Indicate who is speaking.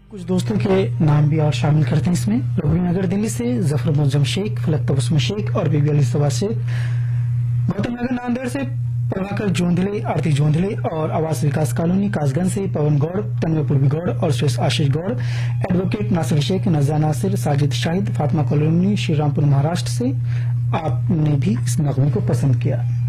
Speaker 1: कुछ दोस्तों के नाम भी और शामिल करते हैं इसमें। रघुवीर नगर दिल्ली से जफर मुअज्जम शेख, फलक तबस्सुम शेख और बीबी अलीसबा से, गौतम नगर नांदेड़ से प्रभाकर जोंधले, आरती जोंधले और आवास विकास कॉलोनी कासगंज से पवन गौड़, तन्मयपुर गौड़ और श्रेष्ठ आशीष गौड़, एडवोकेट नासिर शेख, नज़ा नासिर, साजिद शाहिद, फातिमा कॉलोनी, श्रीरामपुर महाराष्ट्र से आपने भी इस नगमे को पसंद किया।